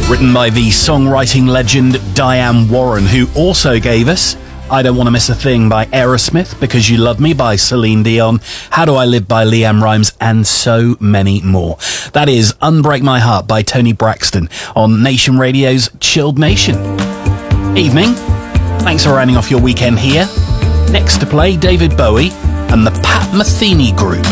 Written by the songwriting legend Diane Warren, who also gave us I Don't Want to Miss a Thing by Aerosmith, Because You Love Me by Celine Dion, How Do I Live by Leanne Rimes, and so many more. That is Unbreak My Heart by Tony Braxton on Nation Radio's Chilled Nation. Evening. Thanks for rounding off your weekend here. Next to play, David Bowie and the Pat Metheny Group.